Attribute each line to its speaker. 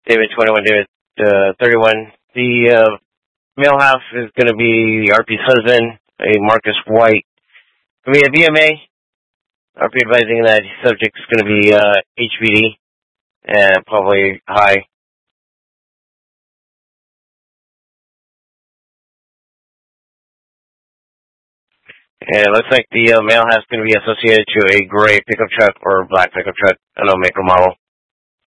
Speaker 1: David 21, David 31. The male half is going to be the RP's husband, a Marcus White. Going to be a VMA. RP advising that subject is going to be HBD and probably high. And it looks like the male half is going to be associated to a gray pickup truck or black pickup truck. I don't know, make or model.